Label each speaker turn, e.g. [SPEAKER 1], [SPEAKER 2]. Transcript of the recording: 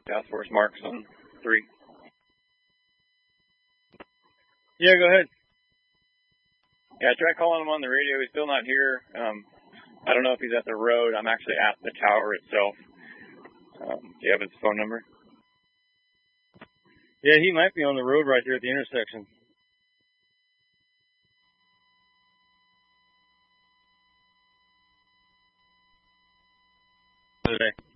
[SPEAKER 1] Task Force Marks on 3.
[SPEAKER 2] Yeah, go ahead.
[SPEAKER 1] Yeah, I tried calling him on the radio. He's still not here. I don't know if he's at the road. I'm actually at the tower itself. Do you have his phone number?
[SPEAKER 2] Yeah, he might be on the road right there at the intersection. Today.